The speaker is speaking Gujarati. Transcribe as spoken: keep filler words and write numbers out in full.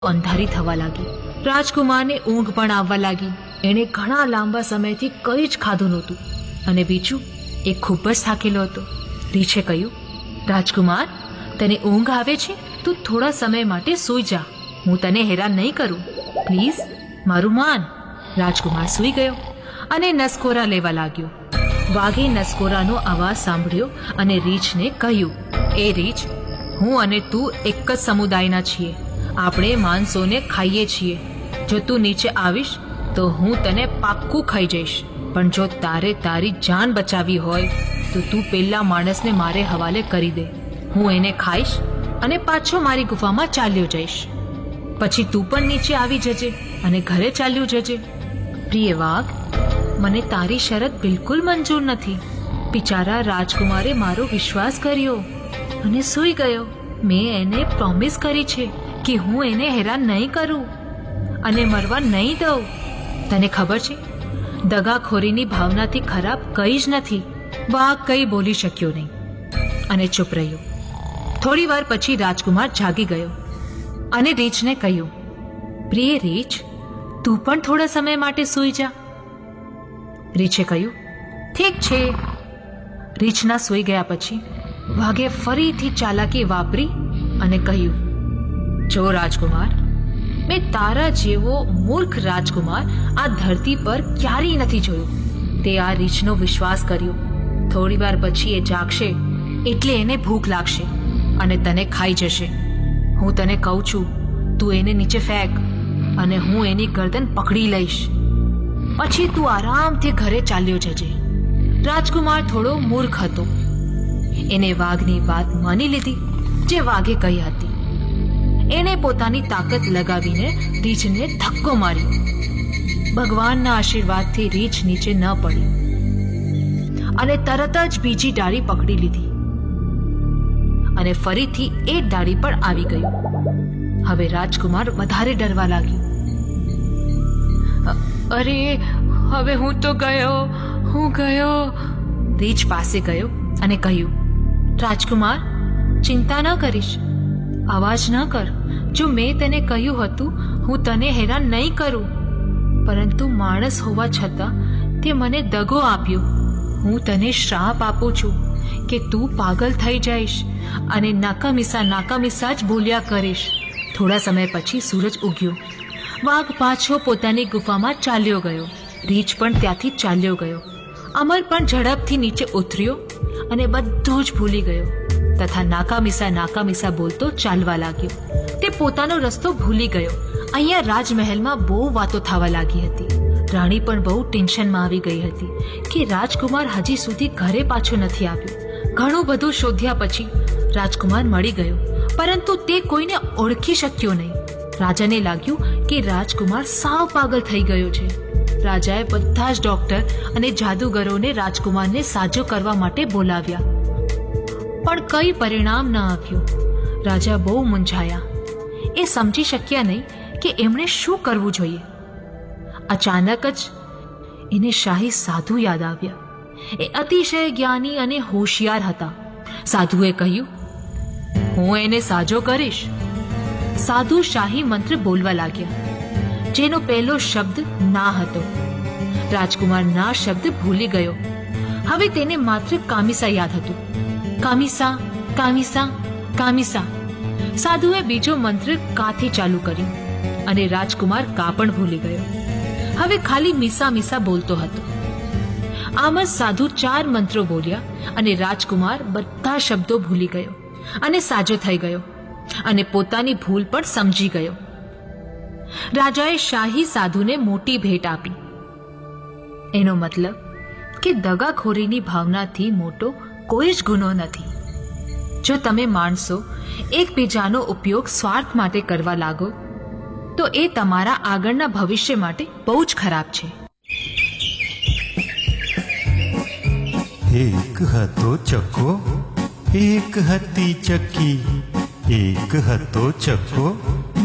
અંધારી થવા લાગી. રાજકુમારને ઊંઘ પણ આવવા લાગી. એણે ઘણા લાંબા સમયથી કંઈ જ ખાધું નહોતું અને બીજું એ ખૂબ જ થાકેલો હતો. રીછે કહ્યું, રાજકુમાર, તને ઊંઘ આવે છે? તું થોડા સમય માટે સૂઈ જા. હું તને હેરાન નહીં કરું. પ્લીઝ મારું માન. રાજકુમાર સૂઈ ગયો અને નસકોરા લેવા લાગ્યો. વાઘે નસકોરાનો અવાજ સાંભળ્યો અને રીછને કહ્યું, એ રીછ, હું અને તું એક જ સમુદાયના છીએ. આપણે માણસોને ખાઈએ છીએ. જો તું નીચે આવીશ તો હું તને પાક્કું ખાઈ જઈશ. પણ જો તારે તારી જાન બચાવવી હોય તો તું પેલા માણસને મારે હવાલે કરી દે. હું એને ખાઈશ અને પાછો મારી ગુફામાં ચાલ્યો જઈશ. પછી તું પણ નીચે આવી જજે અને ઘરે ચાલ્યો જજે. પ્રિય વાઘ, મને તારી શરત બિલકુલ મંજૂર નથી. બિચારા રાજકુમારે મારો વિશ્વાસ કર્યો અને સૂઈ ગયો. મેં એને પ્રોમિસ કરી છે કે હું એને હેરાન નહીં કરું અને મરવા નહીં દઉં. તને ખબર છે, દગાખોરીની ભાવનાથી ખરાબ કંઈ જ નથી. વાઘ કંઈ બોલી શક્યો નહીં અને ચૂપ રહ્યો. થોડી વાર પછી રાજકુમાર જાગી ગયો અને રીછને કહ્યું, પ્રિય રીછ, તું પણ થોડા સમય માટે સૂઈ જા. રીછે કહ્યું, ઠીક છે. રીછના સૂઈ ગયા પછી વાઘે ફરીથી ચાલાકી વાપરી અને કહ્યું, જો રાજકુમાર, મેં તારા જેવો મૂર્ખ રાજકુમાર આ ધરતી પર ક્યારેય નથી જોયો. તે આ રીછનો વિશ્વાસ કર્યો. થોડી વાર પછી એ જાગશે એટલે એને ભૂખ લાગશે અને તને ખાઈ જશે. હું તને કહું છું, તું એને નીચે ફેંક અને હું એની ગરદન પકડી લઈશ. પછી તું આરામથી ઘરે ચાલ્યો જજે. રાજકુમાર થોડો મૂર્ખ હતો. એને વાઘની વાત માની લીધી જે વાઘે કહી હતી. એણે પોતાની તાકાત લગાવીને રીછને ધક્કો માર્યો. ભગવાનના આશીર્વાદથી રીછ નીચે ન પડી અને તરત જ બીજી ડાળી પકડી લીધી અને ફરીથી એ ડાળી પર આવી ગયું. હવે રાજકુમાર વધારે ડરવા લાગ્યો. અરે, હવે હું તો ગયો, હું ગયો. રીછ પાસે ગયો અને કહ્યું, રાજકુમાર, ચિંતા ન કરીશ, અવાજ ન કર. જો મેં તને કહ્યું હતું હું તને હેરાન નહીં કરું, પરંતુ માણસ હોવા છતાં તે મને દગો આપ્યો. હું તને શ્રાપ આપું છું કે તું પાગલ થઈ જઈશ અને નાકામીસા નાકામીસા જ બોલ્યા કરીશ. થોડા સમય પછી સૂરજ ઉગ્યો. વાઘ પાછો પોતાની ગુફામાં ચાલ્યો ગયો. રીછ પણ ત્યાંથી ચાલ્યો ગયો. અમર પણ ઝડપથી નીચે ઉતર્યો અને બધું જ ભૂલી ગયો તથા નાકામીસા નાકામીસા બોલતો ચાલવા લાગ્યો. તે પોતાનો રસ્તો ભૂલી ગયો. અહીંયા રાજમહેલમાં બહુ વાતો થવા લાગી હતી. રાણી પણ બહુ ટેન્શનમાં આવી ગઈ હતી કે રાજકુમાર હજી સુધી ઘરે પાછો નથી આવ્યો. ઘણું બધું શોધ્યા પછી રાજકુમાર મળી ગયો, પરંતુ તે કોઈને ઓળખી શક્યો નહીં. રાજાને લાગ્યું કે રાજકુમાર સાવ પાગલ થઈ ગયો છે. રાજાએ બધા જ ડોક્ટર અને જાદુગરોને રાજકુમારને સાજો કરવા માટે બોલાવ્યા, પણ કંઈ પરિણામ ન આવ્યું. રાજા બહુ મૂંઝાયા. એ સમજી શક્યા નહીં કે એમણે શું કરવું જોઈએ. અચાનક જ એને શાહી સાધુ યાદ આવ્યા. એ અતિશય જ્ઞાની અને હોશિયાર હતા. સાધુએ કહ્યું, હું એને સાજો કરીશ. સાધુ શાહી મંત્ર બોલવા લાગ્યા, જેનો પહેલો શબ્દ ના હતો. રાજકુમાર ના શબ્દ ભૂલી ગયો. હવે તેને માત્ર કામિસા યાદ હતું. કામિસા, કામિસા, કામિસા. સાધુએ બીજો મંત્ર કાથી ચાલુ કર્યો અને રાજકુમાર કા પણ ભૂલી ગયો. હવે ખાલી મીસા મીસા બોલતો હતો. આમ જ સાધુ ચાર મંત્રો બોલ્યા અને રાજકુમાર બધા શબ્દો ભૂલી ગયો અને સાજો થઈ ગયો અને પોતાની ભૂલ પણ સમજી ગયો. રાજાએ શાહી સાધુને મોટી ભેટ આપી. એનો મતલબ કે દગાખોરીની ભાવનાથી મોટો કોઈ જ ગુનો નથી. જો તમે માણસો એકબીજાનો ઉપયોગ સ્વાર્થ માટે કરવા લાગો તો એ તમારા આગળના ભવિષ્ય માટે બહુ જ ખરાબ છે. એક હતો ચકો, એક હતી ચક્કી, એક હતો ચકો,